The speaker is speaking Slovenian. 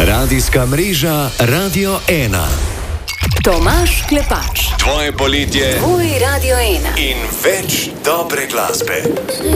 Radijska mreža Radio 1. Tomaž Klepač. Tvoje poletje. Tvoj Radio 1. In več dobre glasbe.